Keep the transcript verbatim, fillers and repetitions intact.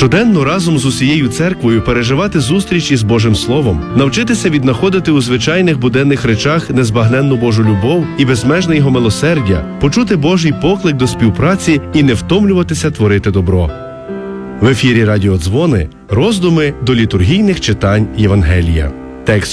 Щоденно разом з усією церквою переживати зустріч із Божим Словом, навчитися віднаходити у звичайних буденних речах незбагненну Божу любов і безмежне Його милосердя, почути Божий поклик до співпраці і не втомлюватися творити добро. В ефірі радіодзвони, роздуми до літургійних читань Євангелія. Текст